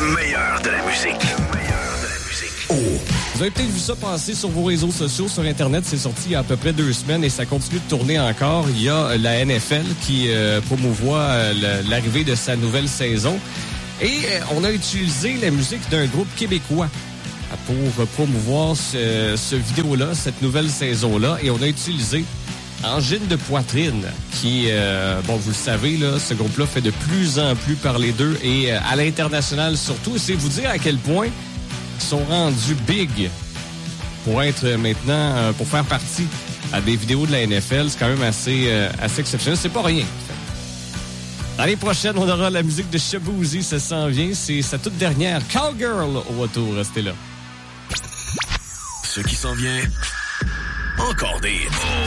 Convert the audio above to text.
Le meilleur de la musique. Oh. Vous avez peut-être vu ça passer sur vos réseaux sociaux, sur Internet. C'est sorti il y a à peu près 2 semaines et ça continue de tourner encore. Il y a la NFL qui promouvoit l'arrivée de sa nouvelle saison. Et on a utilisé la musique d'un groupe québécois pour promouvoir ce vidéo-là, cette nouvelle saison-là. Et on a utilisé Angine de poitrine, qui, bon, vous le savez, là, ce groupe-là fait de plus en plus parler d'eux et à l'international surtout. C'est vous dire à quel point ils sont rendus big pour être maintenant, pour faire partie à des vidéos de la NFL. C'est quand même assez exceptionnel. C'est pas rien. L'année prochaine, on aura la musique de Shaboozey, ça s'en vient. C'est sa toute dernière Cowgirl au retour. Restez là. Ce qui s'en vient, encore des hits.